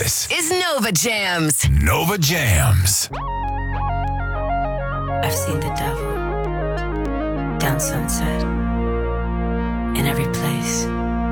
This is Nova Jams. Nova Jams. I've seen the devil down Sunset, in every place.